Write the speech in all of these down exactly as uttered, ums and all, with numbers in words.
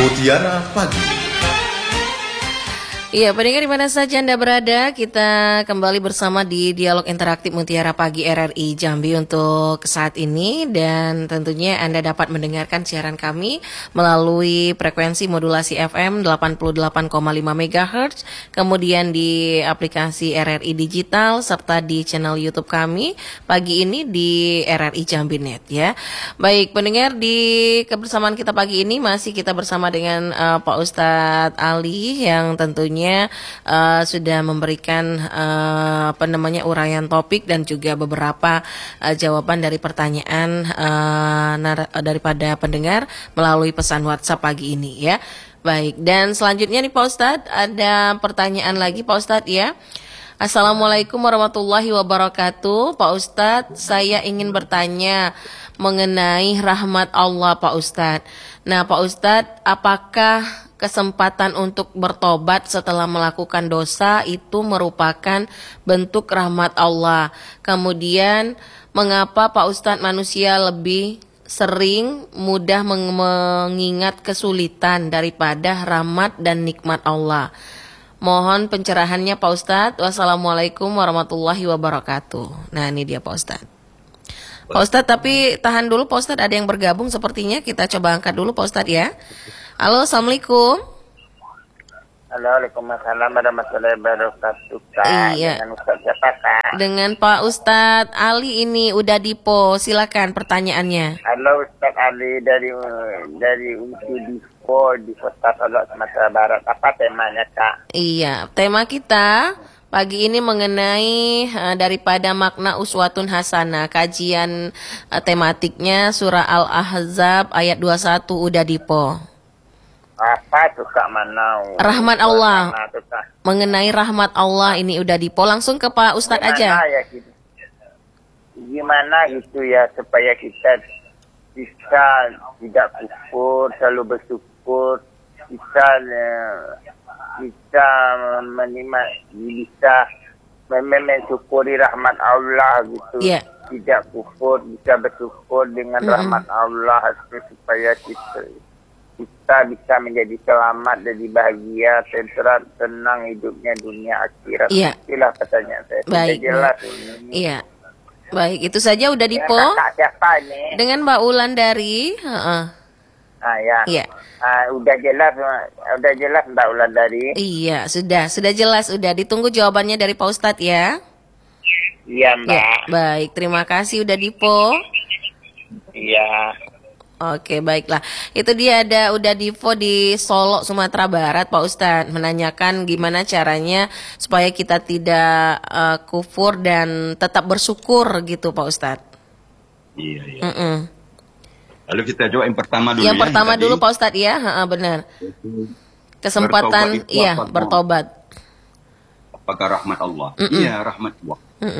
Mutiara Pagi. Iya, pendengar di mana saja Anda berada, kita kembali bersama di Dialog Interaktif Mutiara Pagi R R I Jambi untuk saat ini. Dan tentunya Anda dapat mendengarkan siaran kami melalui frekuensi modulasi F M delapan puluh delapan koma lima megahertz, kemudian di aplikasi R R I Digital, serta di channel YouTube kami pagi ini di R R I Jambi dot net ya. Baik, pendengar, di kebersamaan kita pagi ini masih kita bersama dengan uh, Pak Ustadz Ali yang tentunya Uh, sudah memberikan uh, apa namanya uraian topik dan juga beberapa uh, jawaban dari pertanyaan uh, nar- daripada pendengar melalui pesan WhatsApp pagi ini ya. Baik, dan selanjutnya nih Pak Ustadz, ada pertanyaan lagi Pak Ustadz ya. Assalamualaikum warahmatullahi wabarakatuh. Pak Ustadz, saya ingin bertanya mengenai rahmat Allah Pak Ustadz. Nah Pak Ustadz, apakah kesempatan untuk bertobat setelah melakukan dosa itu merupakan bentuk rahmat Allah? Kemudian mengapa Pak Ustadz manusia lebih sering mudah meng- mengingat kesulitan daripada rahmat dan nikmat Allah? Mohon pencerahannya Pak Ustadz. Wassalamualaikum warahmatullahi wabarakatuh. Nah ini dia Pak Ustadz. Pak Ustadz, tapi tahan dulu Pak Ustadz, ada yang bergabung sepertinya. Kita coba angkat dulu Pak Ustadz ya. Halo, Assalamualaikum. Halo, Waalaikumsalam warahmatullahi wabarakatuh. Iya. Dengan Ustaz siapa, Kak? Dengan Pak Ustadz Ali ini udah dipo. Silakan pertanyaannya. Halo, Ustaz Ali dari dari U T Dipo di Kota Solok, Sumatera Barat. Apa temanya, Kak? Iya, tema kita pagi ini mengenai uh, daripada makna uswatun hasanah. Kajian uh, tematiknya surah Al-Ahzab ayat dua puluh satu udah dipo. Apa tuh Kak Manau? Rahmat Allah. Tuh, Kak? Mengenai rahmat Allah ini udah dipo. Langsung ke Pak Ustadz aja. Ya, gitu. Gimana gitu ya supaya kita bisa tidak kufur, selalu bersyukur, bisa bisa menerima, bisa mensyukuri rahmat Allah gitu. Yeah. Tidak kufur, bisa bersyukur dengan mm-hmm. rahmat Allah supaya kita kita bisa menjadi selamat, jadi bahagia, tenteram, tenang hidupnya dunia akhirat. Iya. Itulah pertanyaan saya. Baik. Jelas ini. Iya. Baik, itu saja udah dipo. Kakak siapa nih? Dengan Mbak Ulan dari. Uh-uh. Ah ya. Iya. Uh, udah jelas, udah jelas Mbak Ulan dari. Iya, sudah, sudah jelas, udah ditunggu jawabannya dari Pak Ustadz ya. Iya Mbak. Ya, baik, terima kasih udah dipo. Iya. Oke, baiklah. Itu dia ada udah dipo di Solo, Sumatera Barat, Pak Ustadz, menanyakan gimana caranya supaya kita tidak uh, kufur dan tetap bersyukur gitu, Pak Ustadz. Iya, iya. Mm-mm. Lalu kita jawab yang pertama dulu. Yang ya, pertama yang dulu, tadi. Pak Ustadz ya, ha, benar. Kesempatan, bertobat iya, apa? bertobat. Apakah rahmat Allah? Mm-mm. Iya, rahmat Allah.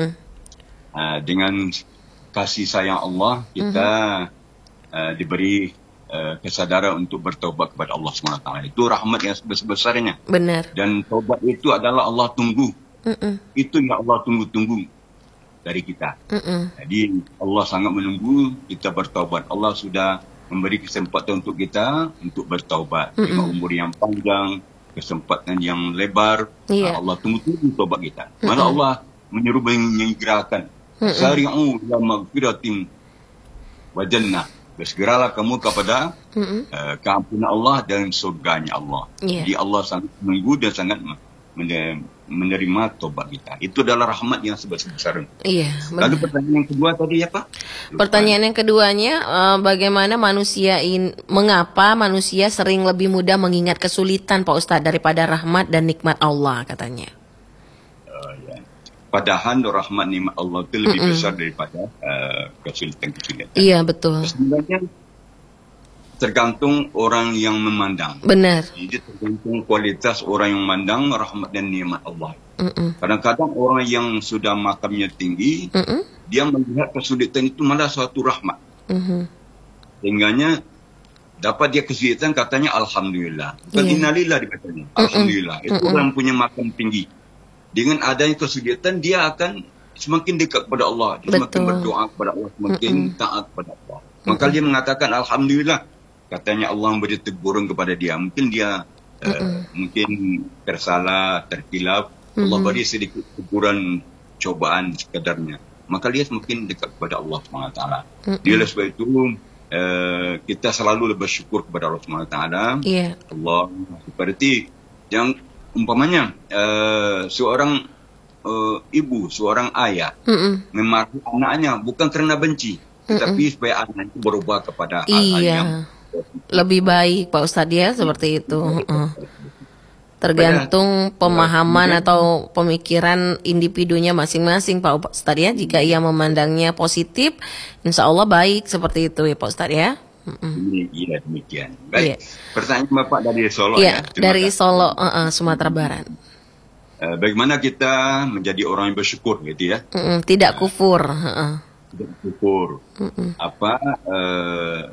Uh, dengan kasih sayang Allah kita Uh, diberi uh, kesadaran untuk bertobat kepada Allah subhanahu wa taala. Itu rahmat yang sebesar-besarnya. Benar. Dan tobat itu adalah Allah tunggu. Mm-mm. Itu yang Allah tunggu-tunggu dari kita. Mm-mm. Jadi Allah sangat menunggu kita bertobat. Allah sudah memberi kesempatan untuk kita untuk bertobat. Mm-mm. Dengan umur yang panjang, kesempatan yang lebar. Yeah. Allah tunggu-tunggu tobat kita. Mm-mm. Malah Allah menyuruh menyegerakan. Sari'u ila maghfiratin wa jannah. Bersegeralah kamu kepada mm-hmm. uh, keampunan Allah dan surganya Allah. Yeah. Jadi Allah sangat menunggu dan sangat menerima tobat kita. Itu adalah rahmat yang sebesar-besar. Iya. Lalu pertanyaan yang kedua tadi apa? Lupa. Pertanyaan yang keduanya, uh, bagaimana manusia in, mengapa manusia sering lebih mudah mengingat kesulitan Pak Ustadz daripada rahmat dan nikmat Allah katanya? Uh, ya. Padahal rahmat nikmat Allah itu lebih Mm-mm. besar daripada uh, kesulitan-kesulitan. Iya, betul. Sebenarnya tergantung orang yang memandang. Benar. Jadi tergantung kualitas orang yang memandang rahmat dan nikmat Allah. Mm-mm. Kadang-kadang orang yang sudah makamnya tinggi, Mm-mm. dia melihat kesulitan itu malah suatu rahmat. Mm-hmm. Sehingganya dapat dia kesulitan katanya Alhamdulillah. Bukan yeah. innalillah dikatanya. Alhamdulillah. Mm-mm. Itu Mm-mm. orang punya makam tinggi. Dengan adanya kesulitan, dia akan semakin dekat kepada Allah. Dia semakin berdoa kepada Allah, semakin Mm-mm. taat kepada Allah. Maka Mm-mm. dia mengatakan Alhamdulillah. katanya Allah memberi teguran kepada dia. Mungkin dia uh, mungkin tersalah, terkilap. Mm-hmm. Allah beri sedikit teguran, cobaan sekedarnya. Maka dia semakin dekat kepada Allah subhanahu wa taala. Mm-hmm. Dia oleh sebab itu uh, kita selalu bersyukur kepada Allah subhanahu wa taala. Yeah. Allah seperti yang umpamanya uh, seorang uh, ibu, seorang ayah mm-hmm. memarahi anaknya bukan kerana benci, mm-hmm. tapi supaya anak itu berubah kepada hal-hal iya. yang lebih baik, Pak Ustadz ya, seperti itu. Uh. Tergantung pemahaman atau pemikiran individunya masing-masing, Pak Ustadz ya. Jika ia memandangnya positif, insya Allah baik, seperti itu ya Pak Ustadz ya. Iya, demikian. Baik. Iya. Pertanyaan Bapak dari Solo iya, ya. Dari kasih. Solo, uh, uh, Sumatera Barat. Uh, bagaimana kita menjadi orang yang bersyukur gitu ya? Mm-mm, tidak kufur. Uh, uh. Tidak kufur. Mm-mm. Apa uh,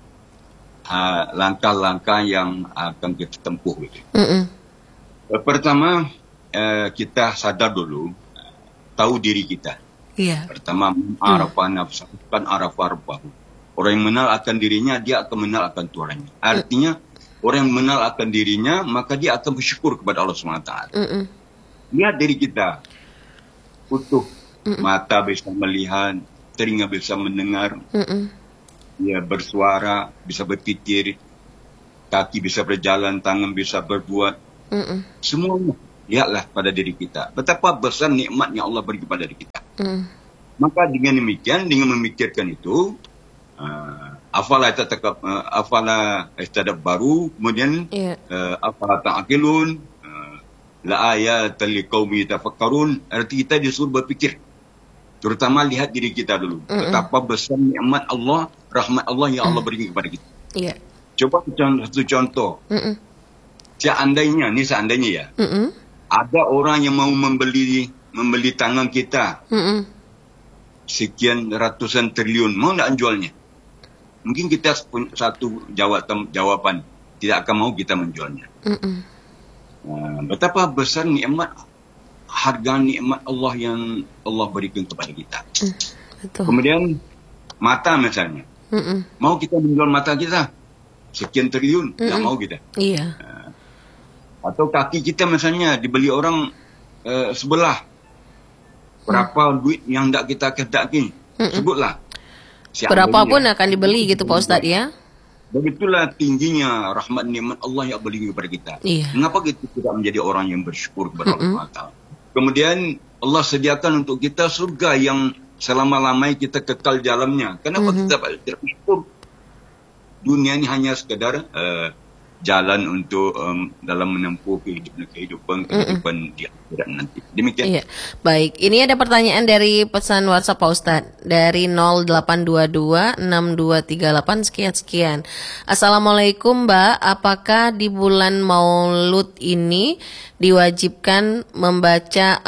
ha, langkah-langkah yang akan kita tempuh gitu. Uh, pertama uh, kita sadar dulu, uh, tahu diri kita. Iya. Pertama arafah nafsu kan arafah rabbahu. Orang yang mengenal akan dirinya, dia akan mengenal akan Tuhannya. Artinya, orang yang mengenal akan dirinya, maka dia akan bersyukur kepada Allah subhanahu wa taala. Lihat diri kita. Utuh. Mm-mm. Mata bisa melihat, telinga bisa mendengar, ya bersuara, bisa berpikir, kaki bisa berjalan, tangan bisa berbuat. Mm-mm. Semuanya. Lihatlah pada diri kita. Betapa besar nikmat yang Allah beri kepada diri kita. Mm. Maka dengan demikian, dengan memikirkan itu, Uh, afala tatakab uh, afala istadabbaru kemudian yeah. uh, afala ta'qilun uh, la ayatal liqaumi tafakkarun. Arti kita disuruh berfikir, terutama lihat diri kita dulu. Mm-mm. Betapa besar nikmat Allah, rahmat Allah yang Allah berikan kepada kita. Yeah. Coba satu contoh. Mm-mm. Seandainya, ni seandainya ya, Mm-mm. ada orang yang mau membeli membeli tangan kita Mm-mm. sekian ratusan triliun, mau tak jualnya? Mungkin kita satu jawab, jawaban, tidak akan mau kita menjualnya. Uh, betapa besar nikmat, harga nikmat Allah yang Allah berikan kepada kita. Mm, betul. Kemudian mata misalnya, Mm-mm. mau kita menjual mata kita sekian triliun, Mm-mm. tidak mau kita. Iya. Uh, atau kaki kita misalnya dibeli orang uh, sebelah, berapa mm. duit yang tidak kita kedaki, sebutlah. Berapapun akan dibeli gitu Pak Ustadz ya. Begitulah tingginya rahmat nikmat Allah yang beri kepada kita. Iya. Mengapa kita tidak menjadi orang yang bersyukur kepada Allah Taala? Kemudian Allah sediakan untuk kita surga yang selama-lamanya kita kekal di dalamnya. Kenapa mm-hmm. kita tidak bersyukur? Dunia ini hanya sekedar uh, jalan untuk um, dalam menempuh kehidupan kehidupan kehidupan mm-hmm. di akhirat nanti. Demikian. Iya. Baik, ini ada pertanyaan dari pesan WhatsApp Pak Ustadz dari nol delapan dua dua enam dua tiga delapan sekian sekian. Assalamualaikum Mbak, apakah di bulan Maulud ini diwajibkan membaca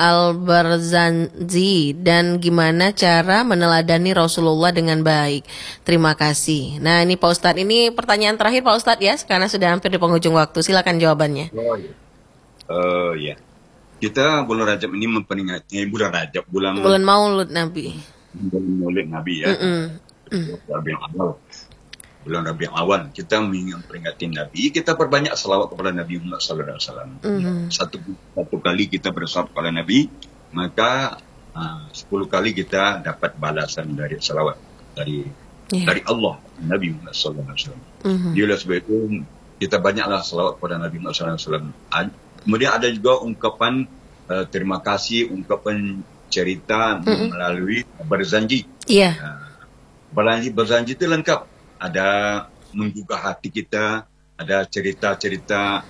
Al-Barzanji dan gimana cara meneladani Rasulullah dengan baik? Terima kasih. Nah, ini Pak Ustadz, ini pertanyaan terakhir Pak Ustadz ya, karena sudah hampir di penghujung waktu. Silakan jawabannya. Oh iya. Uh, ya. Kita bulan Rajab ini memperingati eh, bulan Rajab, bulan bulan Maulud Nabi. Bulan Maulid Nabi ya. Mm-mm. Rabiul Awal. Bulan Rabiul Awal kita memperingati Nabi, kita perbanyak selawat kepada Nabi Muhammad sallallahu alaihi wasallam. Mm-hmm. Satu satu kali kita berselawat kepada Nabi, maka uh, sepuluh kali kita dapat balasan dari selawat dari yeah. dari Allah Nabi Muhammad sallallahu alaihi wasallam. Mm-hmm. Dia sebab itu kita banyaklah selawat kepada Nabi Muhammad sallallahu alaihi wasallam. Kemudian ada juga ungkapan uh, terima kasih, ungkapan cerita mm-hmm. melalui berzanji. Iya. Yeah. Uh, berzanji, berzanji itu lengkap. Ada menggugah hati kita, ada cerita-cerita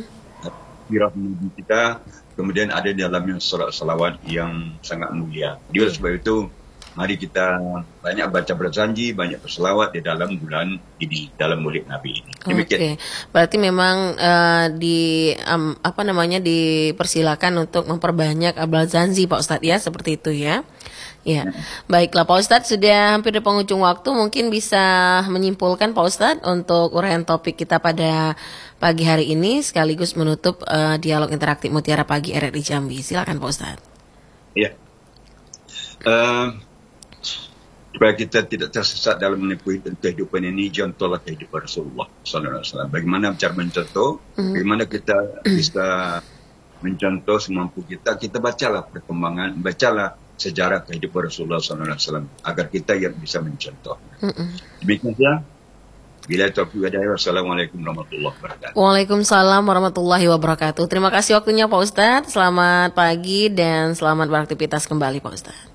sirah mm-hmm. Nabi kita, kemudian ada di dalamnya salawat yang sangat mulia. Jadi sebab itu, mari kita banyak baca berzanji, banyak berselawat di dalam bulan ini, dalam Maulid Nabi ini. Demikian. Oke, berarti memang uh, di um, apa namanya dipersilakan untuk memperbanyak berzanji Pak Ustadz ya, seperti itu ya. Ya, hmm. Baiklah Pak Ustadz, sudah hampir di penghujung waktu, mungkin bisa menyimpulkan Pak Ustadz untuk uraian topik kita pada pagi hari ini sekaligus menutup uh, dialog interaktif Mutiara Pagi R R I Jambi. Silakan Pak Ustadz. Iya. Uh, supaya kita tidak tersesat dalam menempuh kehidupan ini. Contohlah kehidupan Rasulullah sallallahu alaihi wasallam. Bagaimana cara mencontoh, mm. bagaimana kita bisa mencontoh semampu kita. Kita bacalah perkembangan, bacalah sejarah kehidupan Rasulullah sallallahu alaihi wasallam agar kita yang bisa mencontoh. Mm-mm. Demikian saja. Bila taufiq wal hidayah. Wassalamualaikum warahmatullahi wabarakatuh. Waalaikumsalam warahmatullahi wabarakatuh. Terima kasih waktunya Pak Ustadz. Selamat pagi dan selamat beraktivitas kembali Pak Ustadz.